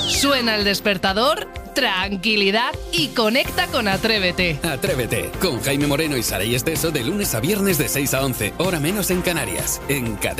Suena el despertador, tranquilidad y conecta con Atrévete. Atrévete, con Jaime Moreno y Saray Esteso de lunes a viernes de 6 a 11, hora menos en Canarias, en Cadena